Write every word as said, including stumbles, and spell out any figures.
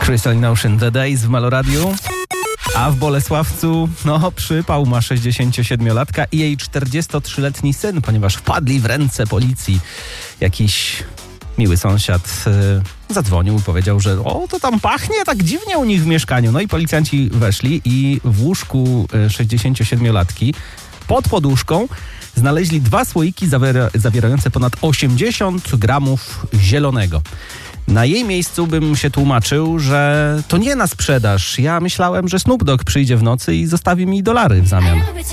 Crystal Ocean, The Days w Meloradiu. A w Bolesławcu, no, przypał ma sześćdziesięciosiedmiolatka i jej czterdziestotrzyletni syn, ponieważ wpadli w ręce policji. Jakiś miły sąsiad y, zadzwonił i powiedział, że o, to tam pachnie tak dziwnie u nich w mieszkaniu. No i policjanci weszli i w łóżku y, sześćdziesięciosiedmiolatki pod poduszką znaleźli dwa słoiki zawiera- zawierające ponad osiemdziesiąt gramów zielonego. Na jej miejscu bym się tłumaczył, że to nie na sprzedaż. Ja myślałem, że Snoop Dogg przyjdzie w nocy i zostawi mi dolary w zamian.